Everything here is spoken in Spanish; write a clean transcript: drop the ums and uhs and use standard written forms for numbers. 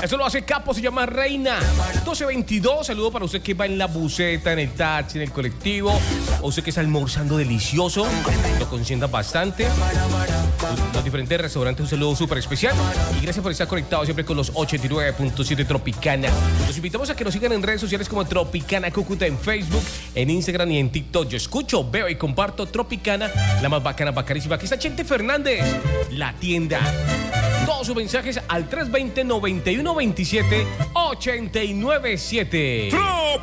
Eso lo hace Capo, se llama Reina. 12:22, saludo para usted que va en la buseta, en el taxi, en el colectivo. O usted que está almorzando delicioso, lo consientan bastante. Los diferentes restaurantes, un saludo súper especial. Y gracias por estar conectados siempre con los 89.7 Tropicana. Los invitamos a que nos sigan en redes sociales como Tropicana Cúcuta en Facebook, en Instagram y en TikTok. Yo escucho, veo y comparto Tropicana, la más bacana, bacanísima. Aquí está Chente Fernández, la tienda. Todos sus mensajes al 320-9127-897.